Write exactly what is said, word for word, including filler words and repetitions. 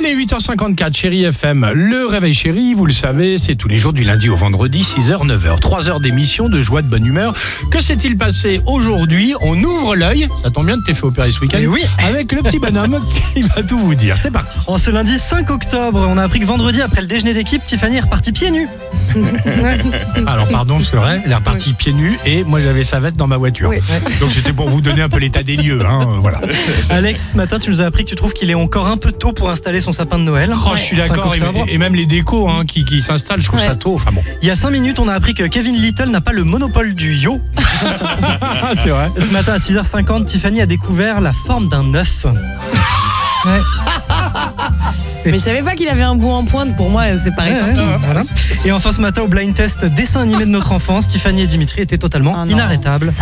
Allez, huit heures cinquante-quatre, Chérie F M. Le réveil chéri, vous le savez, c'est tous les jours du lundi au vendredi, six heures, neuf heures. trois heures d'émission de joie, de bonne humeur. Que s'est-il passé aujourd'hui? On ouvre l'œil. Ça tombe bien de t'es fait opérer ce week-end. Et oui. Avec le petit bonhomme qui va tout vous dire. C'est parti. En ce lundi cinq octobre, on a appris que vendredi, après le déjeuner d'équipe, Tiffany est repartie pieds nus. Alors, pardon, c'est vrai, elle est repartie pieds nus et moi j'avais sa veste dans ma voiture. Oui. Donc c'était pour vous donner un peu l'état des lieux. Hein, voilà. Alex, ce matin, tu nous as appris que tu trouves qu'il est encore un peu tôt pour installer son sapin de Noël. Oh, je suis d'accord. Et, et même les décos hein, qui, qui s'installent, je trouve Ouais. ça tôt. Enfin bon. Il y a cinq minutes, on a appris que Kevin Little n'a pas le monopole du yo. C'est vrai. Ce matin, à six heures cinquante, Tiffany a découvert la forme d'un œuf. Ouais. Mais je savais pas qu'il avait un bout en pointe. Pour moi, c'est pareil Ouais, partout. ouais, voilà. Et enfin, ce matin, au blind test dessin animé de notre enfance, Tiffany et Dimitri étaient totalement Oh non. inarrêtables.